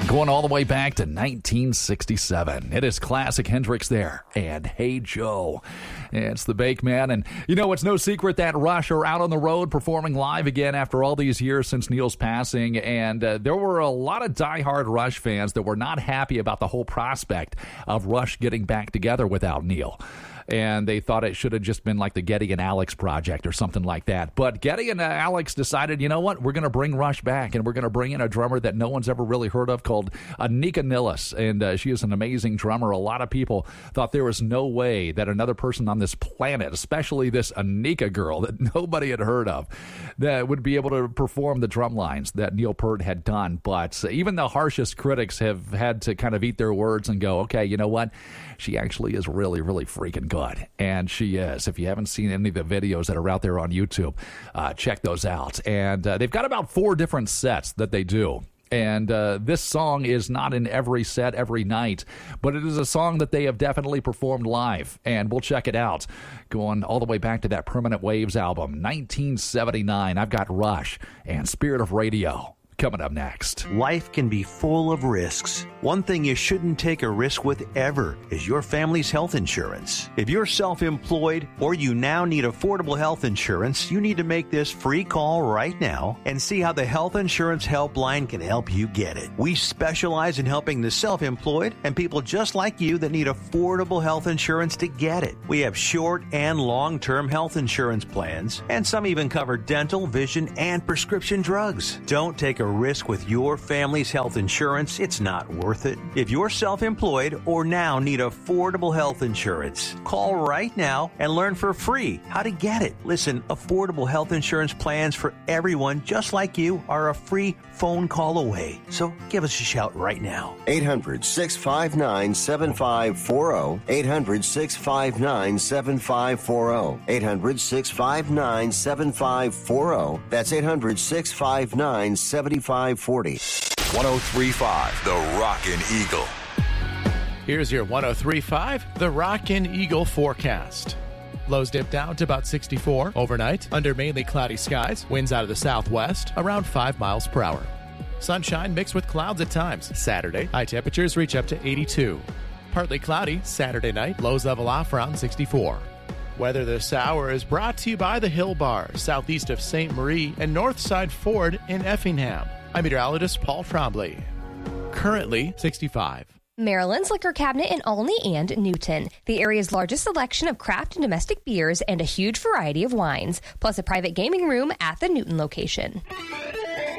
Going all the way back to 1967. It is classic Hendrix there. And Hey Joe. It's the Bake Man. And you know, it's no secret that Rush are out on the road performing live again after all these years since Neil's passing. And there were a lot of diehard Rush fans that were not happy about the whole prospect of Rush getting back together without Neil. And they thought it should have just been like the Geddy and Alex project or something like that. But Geddy and Alex decided, you know what, we're going to bring Rush back, and we're going to bring in a drummer that no one's ever really heard of called Anika Nilles. And she is an amazing drummer. A lot of people thought there was no way that another person on this planet, especially this Anika girl that nobody had heard of, that would be able to perform the drum lines that Neil Peart had done. But even the harshest critics have had to kind of eat their words and go, okay, you know what? She actually is really, really freaking good. And she is. If you haven't seen any of the videos that are out there on YouTube, check those out. And they've got about 4 different sets that they do. And this song is not in every set every night, but it is a song that they have definitely performed live. And we'll check it out. Going all the way back to that Permanent Waves album, 1979. I've got Rush and Spirit of Radio coming up next. Life can be full of risks. One thing you shouldn't take a risk with ever is your family's health insurance. If you're self-employed or you now need affordable health insurance, you need to make this free call right now and see how the Health Insurance Helpline can help you get it. We specialize in helping the self-employed and people just like you that need affordable health insurance to get it. We have short and long-term health insurance plans, and some even cover dental, vision, and prescription drugs. Don't take a risk with your family's health insurance. It's not worth it. If you're self-employed or now need affordable health insurance, call right now and learn for free how to get it. Listen, affordable health insurance plans for everyone just like you are a free phone call away. So give us a shout right now. 800-659-7540. 800-659-7540. 800-659-7540. That's 800-659-7540. 1035 The Rockin' Eagle. Here's your 1035 The Rockin' Eagle forecast. Lows dip down to about 64 overnight under mainly cloudy skies. Winds out of the southwest around 5 miles per hour. Sunshine mixed with clouds at times. Saturday, high temperatures reach up to 82. Partly cloudy Saturday night. Lows level off around 64. Weather this hour is brought to you by the Hill Bar, southeast of St. Marie and Northside Ford in Effingham. I'm meteorologist Paul Trombley. Currently 65. Maryland's Liquor Cabinet in Olney and Newton. The area's largest selection of craft and domestic beers and a huge variety of wines, plus a private gaming room at the Newton location.